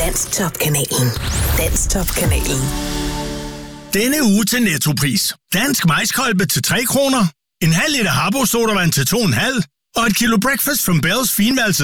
Dansk Topkanalen. Dansk Topkanalen. Denne uge til Nettopris. Dansk majskolbe til 3 kroner. En halv liter Habbo sodavand til 2,5. Og et kilo Breakfast from Bells finværelse